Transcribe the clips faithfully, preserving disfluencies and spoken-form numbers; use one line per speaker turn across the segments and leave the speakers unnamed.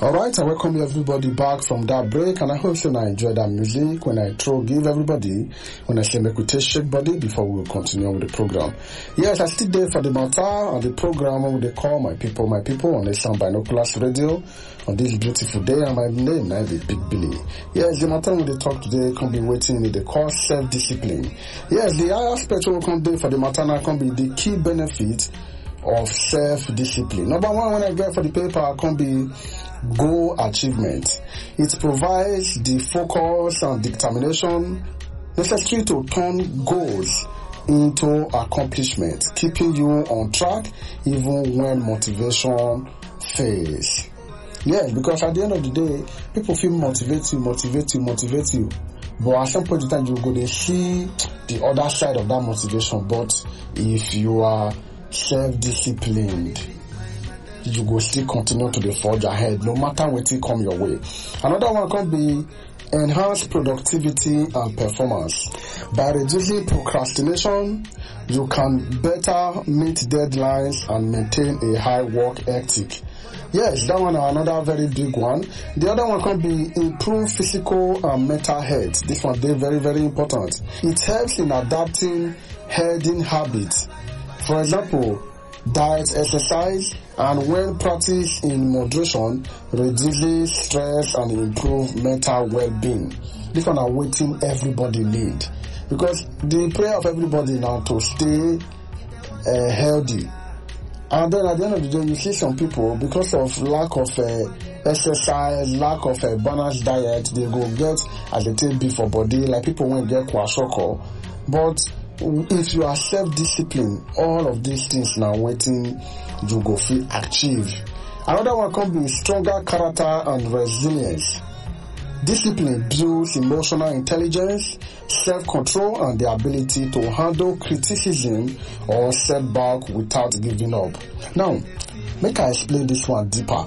Alright, I welcome everybody back from that break, and I hope so I enjoy that music when I throw give everybody, when I say make we take shake body before we will continue with the program. Yes, I still there for the matter and the program where they call my people, my people on the Sound Binoculars Radio on this beautiful day, and my name now is Big Billy. Yes, the matter we they talk today can be waiting in the call self-discipline. Yes, the higher aspect we can do for the matter now can be the key benefit of self-discipline. Number one, when I get for the paper, can be goal achievement. It provides the focus and determination necessary to turn goals into accomplishment, keeping you on track even when motivation fails. Yes, because at the end of the day, people feel motivate you, motivate you, motivate you. But at some point in time, you go to see the other side of that motivation. But if you are self-disciplined, you go still continue to the forge ahead, no matter what will come your way. Another one can be enhanced productivity and performance. By reducing procrastination, you can better meet deadlines and maintain a high work ethic. Yes, that one is another very big one. The other one can be improve physical and mental health. This one is very, very important. It helps in adapting healthy habits. For example, diet, exercise, and when practiced in moderation, reduces stress and improve mental well-being. This one are waiting everybody need, because the prayer of everybody now to stay uh, healthy. And then at the end of the day, you see some people, because of lack of uh, exercise, lack of a balanced diet, they go get as they take before body, like people won't get kwashiorkor. But if you are self-disciplined, all of these things now waiting, you go feel achieve. Another one can be stronger character and resilience. Discipline builds emotional intelligence, self-control, and the ability to handle criticism or setback without giving up. Now, make I explain this one deeper.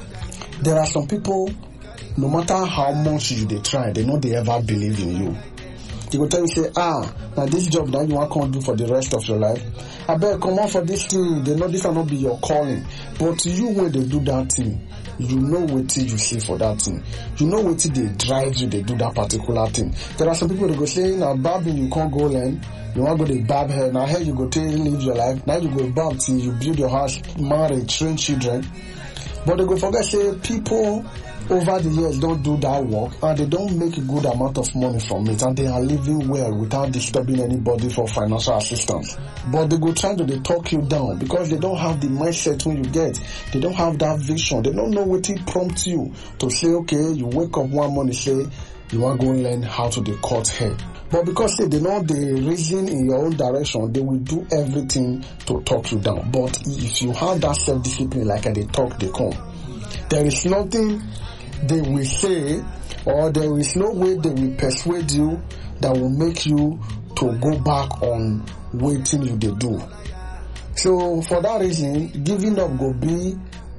There are some people, no matter how much you they try, they know they ever believe in you. They will tell you, say, ah, now this job that you want to do for the rest of your life, I better come on for this thing. They know this will not be your calling. But you, when they do that thing, you know what you see for that thing. You know what they drive you, they do that particular thing. There are some people that go say, now barbing you can't go learn. You want to go to barb hair. Now here you go to live your life. Now you go barb till you build your house, marry, train children. But they go forget, say, people over the years don't do that work and they don't make a good amount of money from it, and they are living well without disturbing anybody for financial assistance. But they go try to they talk you down because they don't have the mindset when you get. They don't have that vision. They don't know what to prompt you to say, okay, you wake up one morning, say, you want to go learn how to de cut hair. But because say, they know they reason in your own direction, they will do everything to talk you down. But if you have that self-discipline, like they talk, they come. There is nothing they will say, or there is no way they will persuade you that will make you to go back on waiting you they do. So for that reason, giving up will be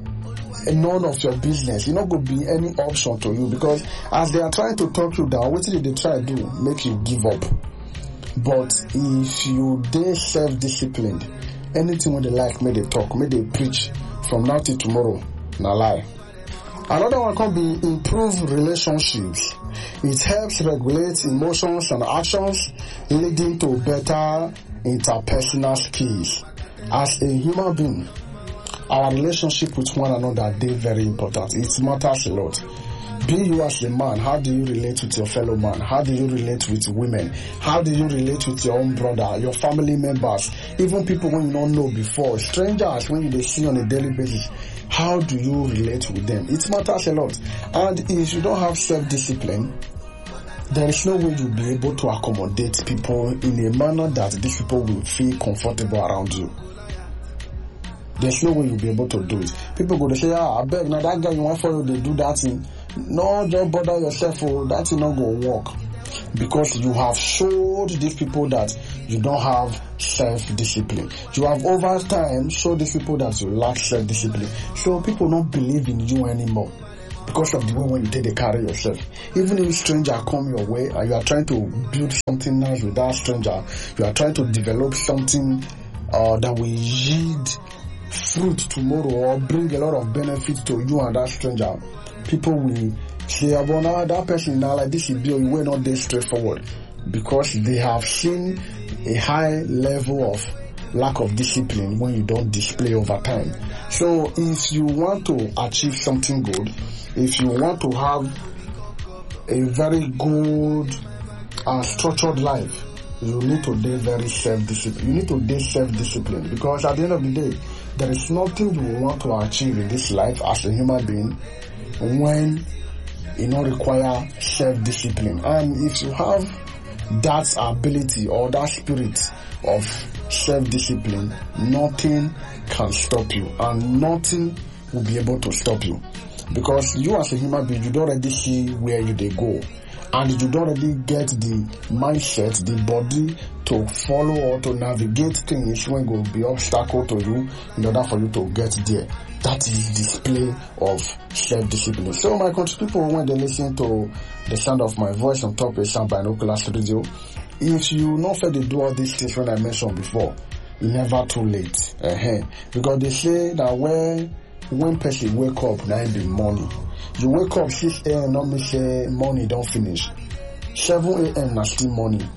none of your business. It's not going to be any option to you, because as they are trying to talk you down, what did they try to do? Make you give up. But if you they self-disciplined, anything when they like, may they talk, may they preach from now till tomorrow, not lie. Another one can be improve relationships. It helps regulate emotions and actions, leading to better interpersonal skills. As a human being, our relationship with one another is very important. It matters a lot. Be you as a man, how do you relate with your fellow man? How do you relate with women? How do you relate with your own brother, your family members, even people when you don't know before, strangers when you they see on a daily basis? How do you relate with them? It matters a lot. And if you don't have self-discipline, there is no way you'll be able to accommodate people in a manner that these people will feel comfortable around you. There's no way you'll be able to do it. People go to say, ah, I beg, now that guy you want for you, they do that thing. No, don't bother yourself, oh, that thing not going to work. Because you have showed these people that you don't have self-discipline. You have over time showed these people that you lack self-discipline. So people don't believe in you anymore because of the way when you take the carry yourself. Even if a stranger come your way and you are trying to build something nice with that stranger, you are trying to develop something uh, that will yield fruit tomorrow or bring a lot of benefit to you and that stranger, people will say, Abona, that person now like this is bill, you will not be straightforward, because they have seen a high level of lack of discipline when you don't display over time. So if you want to achieve something good, if you want to have a very good and structured life, you need to be very self-disciplined. You need to be self-disciplined, because at the end of the day, there is nothing you want to achieve in this life as a human being when you don't require self-discipline. And if you have that ability or that spirit of self-discipline, nothing can stop you, and nothing will be able to stop you, because you as a human being, you don't already see where you they go, and you don't already get the mindset, the body to follow or to navigate things when go be obstacle to you in order for you to get there. That is display of self-discipline. So my country people, when they listen to the sound of my voice on top of Sound Binoculars Radio, if you not fed to do all these things when I mentioned before, it's never too late. Uh-huh. Because they say that when when person wake up, now it be morning. You wake up six a.m. not me say morning don't finish. seven a.m. na still morning.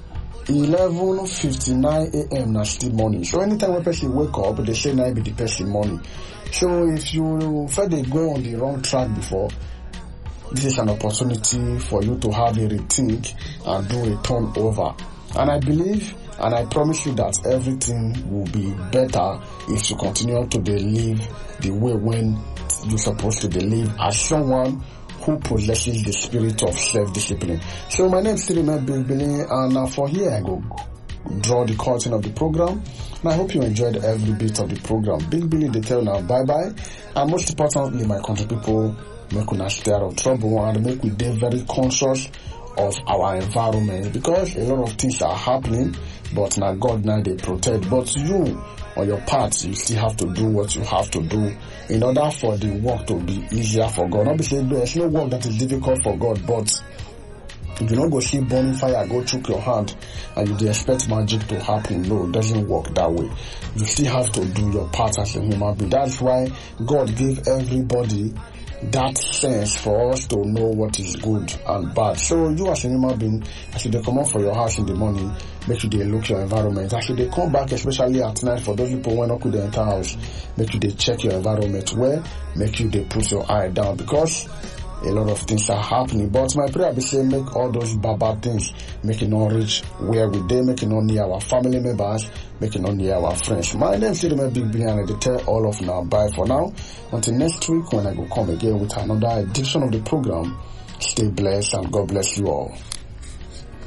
eleven fifty-nine a.m. na still morning. So anytime when person wake up, they say now be the person morning. So if you felt they go on the wrong track before, this is an opportunity for you to have a rethink and do a turnover. And I believe and I promise you that everything will be better if you continue to live the way when you're supposed to live as someone who possesses the spirit of self-discipline. So my name is Sirima Big Billy, and uh, for here I go draw the curtain of the program. And I hope you enjoyed every bit of the program. Big Billy, they tell now bye-bye. And most importantly, my country people, make us stay out of trouble and make we be very conscious of our environment, because a lot of things are happening, but now God now they protect. But you, on your part, you still have to do what you have to do in order for the work to be easier for God. Not be saying there's no work that is difficult for God, but if you don't go see burning fire, go choke your hand, and you do expect magic to happen. No, it doesn't work that way. You still have to do your part as a human being. That's why God gave everybody that sense for us to know what is good and bad. So you as a human being, as you come out for your house in the morning, make sure they look your environment. As they come back, especially at night, for those people who are not with the entire house, make sure they check your environment well, make sure they put your eye down, because a lot of things are happening. But my prayer be say, make all those bad, bad things, make it not reach where we dey, make it not near our family members, make it not near our friends. My name is Sirima Big Billy, and I tell all of now bye for now. Until next week when I go come again with another edition of the program. Stay blessed and God bless you all.